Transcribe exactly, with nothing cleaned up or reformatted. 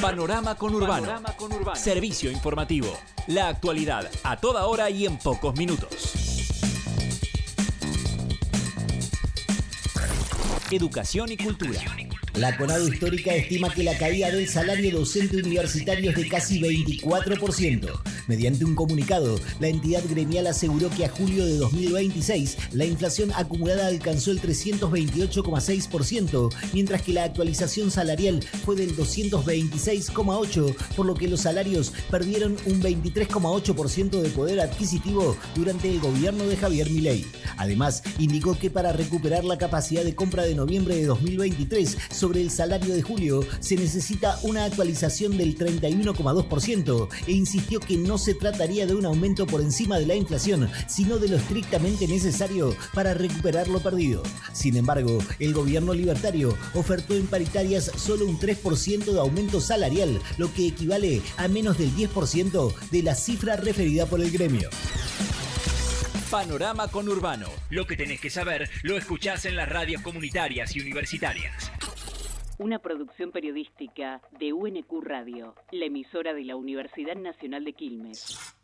Panorama Conurbano. Panorama Conurbano. Servicio informativo. La actualidad a toda hora y en pocos minutos. Educación y cultura. La CONADO Histórica estima que la caída del salario docente universitario es de casi veinticuatro por ciento. Mediante un comunicado, la entidad gremial aseguró que a julio de dos mil veintiséis la inflación acumulada alcanzó el trescientos veintiocho coma seis por ciento, mientras que la actualización salarial fue del doscientos veintiséis coma ocho por ciento, por lo que los salarios perdieron un veintitrés coma ocho por ciento de poder adquisitivo durante el gobierno de Javier Milei. Además, indicó que para recuperar la capacidad de compra de noviembre de dos mil veintitrés sobre el salario de julio se necesita una actualización del treinta y uno coma dos por ciento e insistió que no se trataría de un aumento por encima de la inflación, sino de lo estrictamente necesario para recuperar lo perdido. Sin embargo, el gobierno libertario ofertó en paritarias solo un tres por ciento de aumento salarial, lo que equivale a menos del diez por ciento de la cifra referida por el gremio. Panorama Conurbano. Lo que tenés que saber lo escuchás en las radios comunitarias y universitarias. Una producción periodística de U N Q Radio, la emisora de la Universidad Nacional de Quilmes.